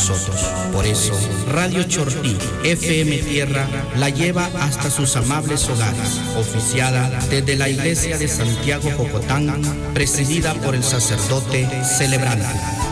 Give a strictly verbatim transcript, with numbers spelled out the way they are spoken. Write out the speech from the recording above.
nosotros. Por eso, Radio Chortí, F M Tierra, la lleva hasta sus amables hogares, oficiada desde la iglesia de Santiago Jocotán, presidida por el sacerdote celebrante.